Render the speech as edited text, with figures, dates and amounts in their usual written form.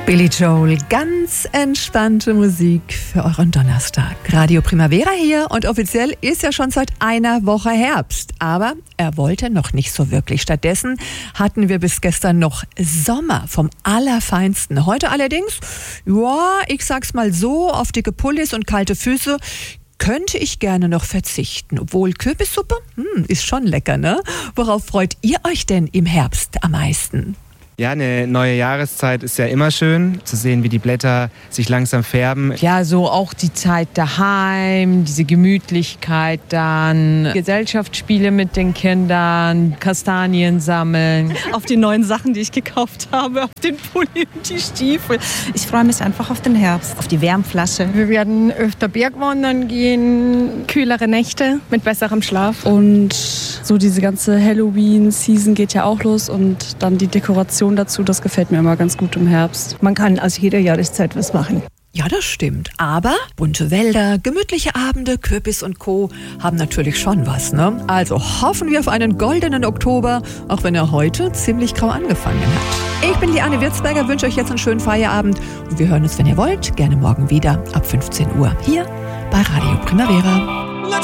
Billy Joel, ganz entspannte Musik für euren Donnerstag. Radio Primavera hier und offiziell ist ja schon seit einer Woche Herbst. Aber er wollte noch nicht so wirklich. Stattdessen hatten wir bis gestern noch Sommer vom Allerfeinsten. Heute allerdings, ja, ich sag's mal so, auf dicke Pullis und kalte Füße könnte ich gerne noch verzichten. Obwohl Kürbissuppe, ist schon lecker, ne? Worauf freut ihr euch denn im Herbst am meisten? Ja, eine neue Jahreszeit ist ja immer schön, zu sehen, wie die Blätter sich langsam färben. Ja, so auch die Zeit daheim, diese Gemütlichkeit dann, Gesellschaftsspiele mit den Kindern, Kastanien sammeln. Auf die neuen Sachen, die ich gekauft habe, auf den Pulli und die Stiefel. Ich freue mich einfach auf den Herbst, auf die Wärmflasche. Wir werden öfter Bergwandern gehen, kühlere Nächte mit besserem Schlaf. Und so diese ganze Halloween-Season geht ja auch los und dann die Dekoration dazu, das gefällt mir immer ganz gut im Herbst. Man kann aus jeder Jahreszeit was machen. Ja, das stimmt. Aber bunte Wälder, gemütliche Abende, Kürbis und Co. haben natürlich schon was, ne? Also hoffen wir auf einen goldenen Oktober, auch wenn er heute ziemlich grau angefangen hat. Ich bin Liane Wirzberger, wünsche euch jetzt einen schönen Feierabend und wir hören uns, wenn ihr wollt, gerne morgen wieder ab 15 Uhr hier bei Radio Primavera.